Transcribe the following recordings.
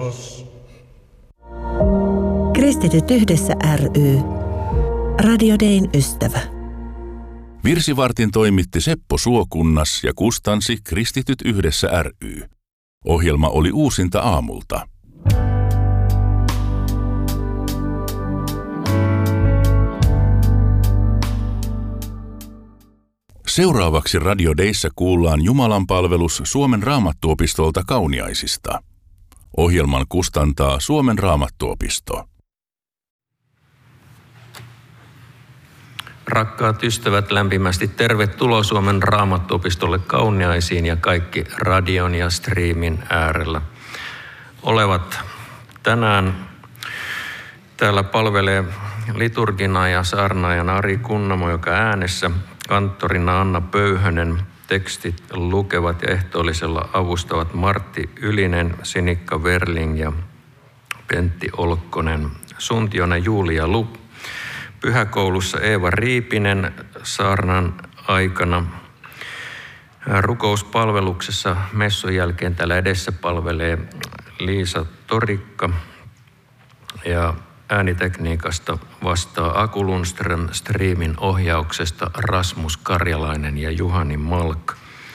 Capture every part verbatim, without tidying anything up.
Kristityt yhdessä ry. Radio Dayn ystävä. Virsivartin toimitti Seppo Suokunnas ja kustansi Kristityt yhdessä ry. Ohjelma oli uusinta aamulta. Seuraavaksi Radio Dayssä kuullaan Jumalanpalvelus Suomen Raamattuopistolta Kauniaisista. Ohjelman kustantaa Suomen Raamattuopisto. Rakkaat ystävät, lämpimästi tervetuloa Suomen Raamattuopistolle Kauniaisiin ja kaikki radion ja striimin äärellä olevat. Tänään täällä palvelee liturgina ja saarnaajana Ari Kunnamo, joka äänessä, kanttorina Anna Pöyhönen, tekstit lukevat ja ehtoollisella avustavat Martti Ylinen, Sinikka Werling ja Pentti Olkkonen, suntiona Julia Lup, pyhäkoulussa Eeva Riipinen saarnan aikana. Rukouspalveluksessa messun jälkeen täällä edessä palvelee Liisa Torikka ja äänitekniikasta vastaa Aku Lundström, striimin ohjauksesta Rasmus Karjalainen ja Juhani Malk.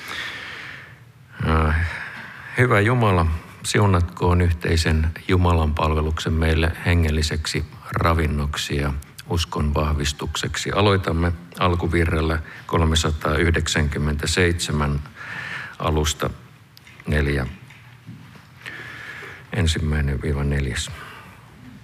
Hyvä Jumala, siunatkoon yhteisen Jumalan palveluksen meille hengelliseksi ravinnoksi ja uskon vahvistukseksi. Aloitamme alkuvirrellä kolmesataayhdeksänkymmentäseitsemän alusta neljä. Ensimmäinen viiva neljäs.